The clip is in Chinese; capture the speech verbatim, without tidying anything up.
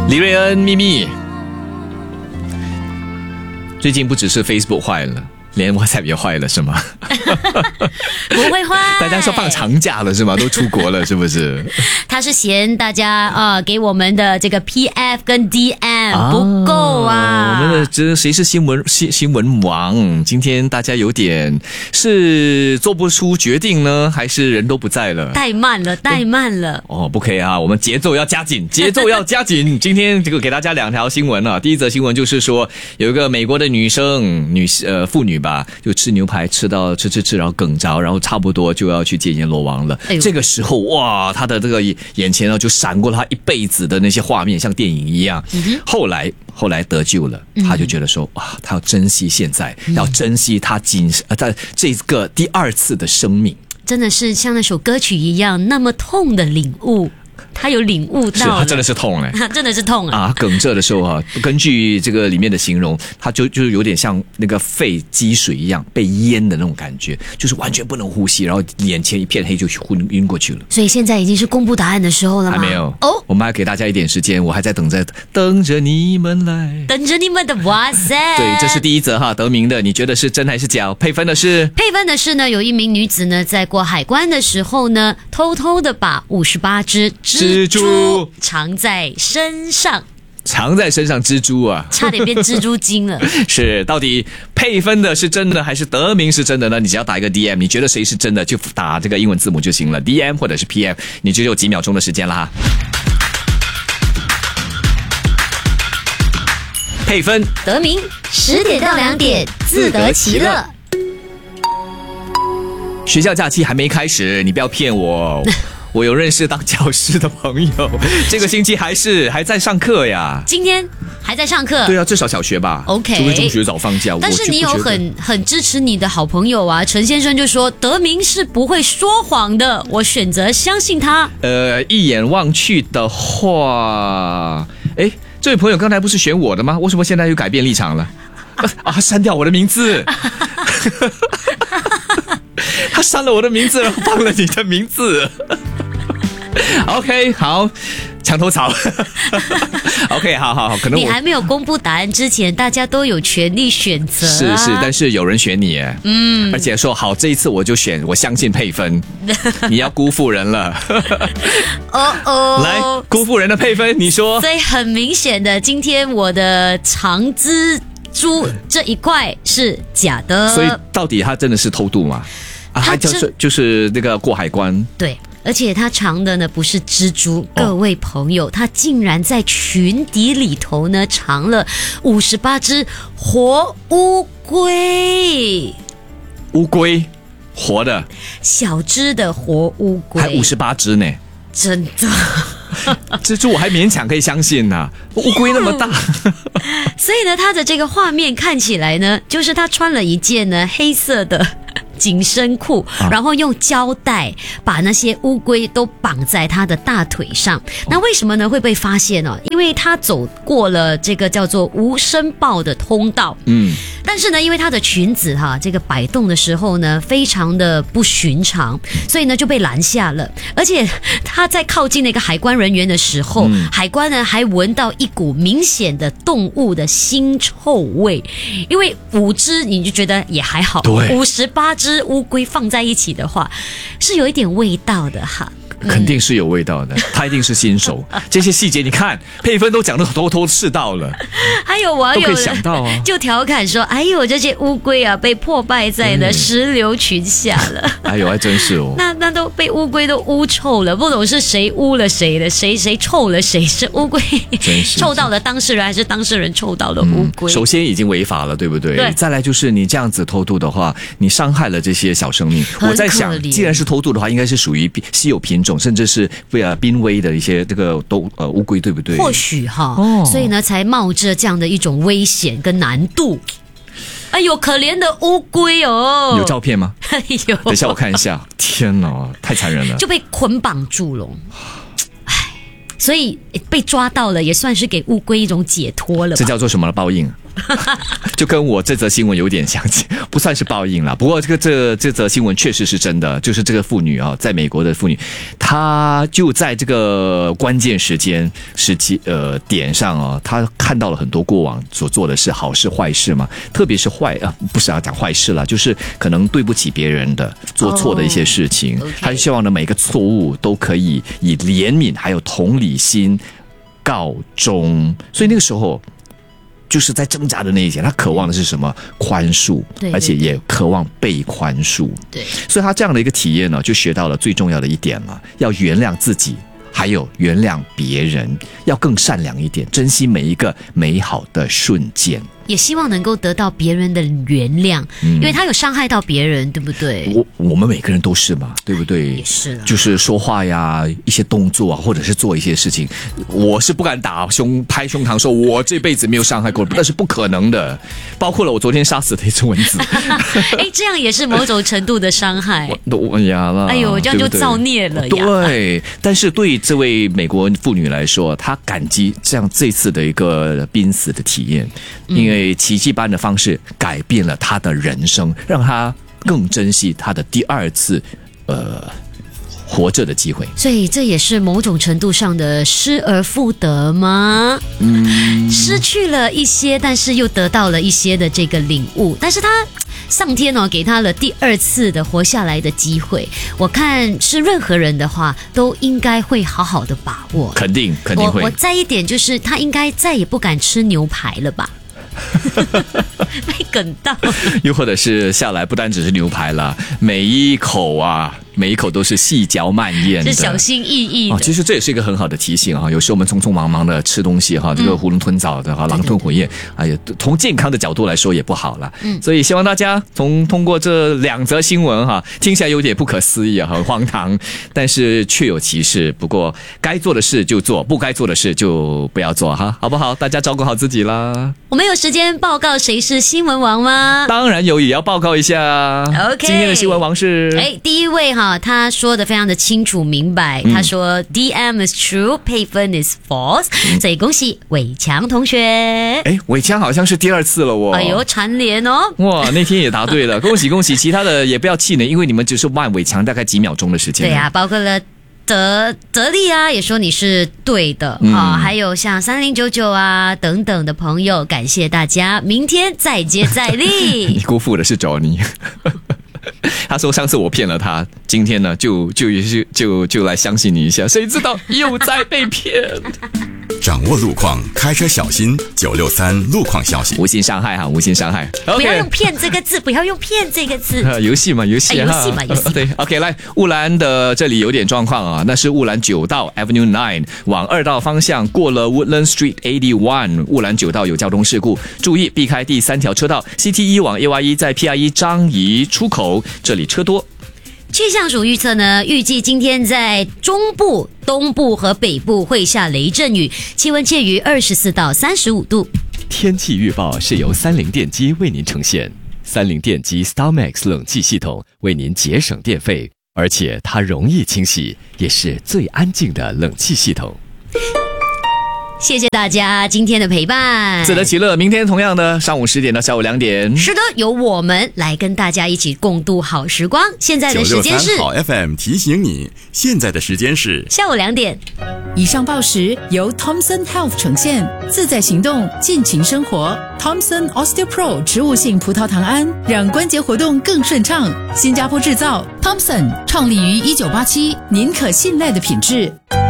李瑞恩秘密，最近不只是 Facebook 坏了，连 WhatsApp 也坏了是吗？ 不会坏， 大家说放长假了是吗？都出国了是不是？ 他是嫌大家呃给我们的这个 P F 跟 D M 不够啊。 我们的这谁是新闻新新闻王？今天大家有点是做不出决定呢，还是人都不在了？ 太慢了，太慢了。 哦，不可以啊，我们节奏要加紧，节奏要加紧。今天这个给大家两条新闻啊。第一则新闻就是说，有一个美国的女生女呃妇女吧，就吃牛排吃到吃吃吃，然后梗着，然后差不多就要去戒阎罗王了。哎、这个时候哇，她的这个眼前呢就闪过她一辈子的那些画面，像电影一样。嗯、后来后来得救了，她就觉得说哇，她要珍惜现在，嗯、要珍惜她仅呃她这个第二次的生命。 真的是像那首歌曲一样，那么痛的领悟。他有领悟到， 是他真的是痛嘞， 真的是痛啊！ 啊，梗着的时候啊，根据这个里面的形容，他就就有点像那个肺积水一样被淹的那种感觉，就是完全不能呼吸，然后眼前一片黑就昏晕过去了。 所以现在已经是公布答案的时候了吗？ 还没有哦，我们还给大家一点时间，我还在等着等着你们来， 等着你们的哇塞！ 对，这是第一则哈，得名的，你觉得是真还是假？配分的是配分的是呢，有一名女子呢，在过海关的时候呢，偷偷的把五十八只蜘蛛藏在身上， 藏在身上蜘蛛啊， 差点变蜘蛛精了。 是，到底配分的是真的还是得名是真的呢？你只要打一个 D M， 你觉得谁是真的，就打这个英文字母就行了 ，D M 或者是 P M， 你就有几秒钟的时间了哈。配分得名十点到两点，自得其乐。 学校假期还没开始，你不要骗我。我有认识当教师的朋友，这个星期还是还在上课呀。 今天还在上课？ 对啊，至少小学吧。 OK， 除非中学早放假。 但是你有很很支持你的好朋友啊，陈先生就说得名是不会说谎的，我选择相信他。 呃，一眼望去的话，哎，这位朋友刚才不是选我的吗？为什么现在又改变立场了？啊，删掉我的名字。他删了我的名字，然后放了你的名字。OK， 好，墙头草。OK， 好好好，可能我你还没有公布答案之前，大家都有权利选择、啊。 是是，但是有人选你，嗯，而且说好，这一次我就选，我相信配分。你要辜负人了。 哦哦， 来，辜负人的配分，你说。 所以很明显的，今天我的长蜘蛛这一块是假的。 所以到底他真的是偷渡吗？啊，他就是就是那个过海关。 对。而且他藏的呢不是蜘蛛，各位朋友，他竟然在裙底里头呢藏了五十八只活乌龟。 乌龟，活的， 小只的活乌龟， 还五十八只呢， 真的。 蜘蛛我还勉强可以相信呢、啊，乌龟那么大。 所以呢，他的这个画面看起来呢，就是他穿了一件呢黑色的紧身裤，然后用胶带把那些乌龟都绑在他的大腿上。那为什么呢会被发现呢？因为他走过了这个叫做无申报的通道。嗯，但是呢，因为他的裙子哈这个摆动的时候呢，非常的不寻常，所以呢就被拦下了。而且他在靠近那个海关人员的时候，嗯、海关呢还闻到一股明显的动物的腥臭味。因为五只你就觉得也还好，五十八只乌龟放在一起的话，是有一点味道的哈。 肯定是有味道的，他一定是新手。这些细节你看，配分都讲得头头是道了。 还有网友都可以想到啊， 就调侃说：“哎呦，这些乌龟啊，被破败在了石榴裙下了。” 哎呦，还真是哦。 那那都被乌龟都污臭了，不懂是谁污了谁的，谁谁臭了谁，是乌龟臭到了当事人，还是当事人臭到了乌龟？ 嗯、首先已经违法了，对不对？ 对。 再来就是你这样子偷渡的话，你伤害了这些小生命。我在想，既然是偷渡的话，应该是属于稀有品种，甚至是呃濒危的一些这个都呃乌龟，对不对？ 或许哈、哦，所以呢才冒着这样的一种危险跟难度。哎呦，可怜的乌龟哦！ 有照片吗？ 哎呦， 等一下我看一下。天哪，太残忍了！ 就被捆绑住了。唉，所以被抓到了，也算是给乌龟一种解脱了吧。 这叫做什么报应？就跟我这则新闻有点相近，不不算是报应啦。不过这个这这则新闻确实是真的，就是这个妇女啊，在美国的妇女，她就在这个关键时间时期呃点上啊，她看到了很多过往所做的是好事坏事嘛，特别是坏啊，不是要讲坏事啦，就是可能对不起别人的做错的一些事情， Oh, okay. 她希望呢每个错误都可以以怜悯还有同理心告终，所以那个时候。就是在挣扎的那一天，他渴望的是什么？宽恕， 对对对， 而且也渴望被宽恕。 对， 所以他这样的一个体验呢，就学到了最重要的一点了，要原谅自己，还有原谅别人，要更善良一点，珍惜每一个美好的瞬间。 也希望能够得到别人的原谅， 嗯、 因为他有伤害到别人，对不对？ 我我们每个人都是嘛，对不对？ 也是啦， 就是说话呀，一些动作啊，或者是做一些事情，我是不敢打胸拍胸膛说，我这辈子没有伤害过，那是不可能的。包括了我昨天杀死的一只蚊子， 哎，这样也是某种程度的伤害。 我都呀了， 哎呦，这样就造孽了呀。 对，但是对这位美国妇女来说，她感激这样这次的一个濒死的体验，因为。奇迹般的方式改变了他的人生，让他更珍惜他的第二次呃活着的机会。 所以这也是某种程度上的失而复得吗？嗯，失去了一些，但是又得到了一些的这个领悟。但是他上天哦给他了第二次的活下来的机会，我看是任何人的话都应该会好好的把握。 肯定肯定会。 我我在一点就是他应该再也不敢吃牛排了吧。被梗到， 又或者是下来不单只是牛排了，每一口啊，每一口都是细嚼慢咽的， 是小心翼翼的、 哦。其实这也是一个很好的提醒啊。有时候我们匆匆忙忙的吃东西哈，这个囫囵吞枣的哈，狼吞虎咽，哎呀，从健康的角度来说也不好了。嗯，所以希望大家从通过这两则新闻哈，听起来有点不可思议啊，很荒唐，但是确有其事。不过该做的事就做，不该做的事就不要做哈，好不好？大家照顾好自己啦。 我们有时间报告谁是新闻王吗？ 当然有，也要报告一下。OK， 今天的新闻王是哎，第一位哈，他说的非常的清楚明白，嗯、他说 D M is true, 配分 is false，、嗯、所以恭喜伟强同学。 哎，伟强好像是第二次了哦。 哎呦，蝉联哦！ 哇，那天也答对了，恭喜恭喜！其他的也不要气馁，因为你们只是慢伟强大概几秒钟的时间。 对呀、啊，包括了。德德利啊，也说你是对的、嗯、啊，还有像三零九九啊等等的朋友，感谢大家，明天再接再厉。 你辜负的是 Johnny， 他说上次我骗了他，今天呢就就就就就来相信你一下，谁知道又在被骗。 掌握路况，开车小心。九六三路况消息， 无心伤害哈，无心伤害。 不要用骗这个字，不要用骗这个字。 呃、游戏嘛，游戏、啊， 游戏嘛，游戏。 对 ，OK， 来，雾兰的这里有点状况啊，那是雾兰九道 Avenue Nine 往二道方向过了 Woodland Street eighty-one， 雾兰九道有交通事故，注意避开第三条车道。C T 一往 A Y 一在 P I 一张仪出口，这里车多。 气象署预测呢，预计今天在中部、东部和北部会下雷阵雨，气温介于二十四到三十五度。 天气预报是由三菱电机为您呈现，三菱电机 StarMax 冷气系统为您节省电费，而且它容易清洗，也是最安静的冷气系统。 谢谢大家今天的陪伴， 自得其乐。明天同样的上午十点到下午两点， 是的，由我们来跟大家一起共度好时光。现在的时间是好 F M 提醒你，现在的时间是下午两点。 以上报时由 Thomson Health 呈现，自在行动，尽情生活。Thomson OsteoPro 植物性葡萄糖胺，让关节活动更顺畅。新加坡制造 ，Thomson 创立于一九八七，您可信赖的品质。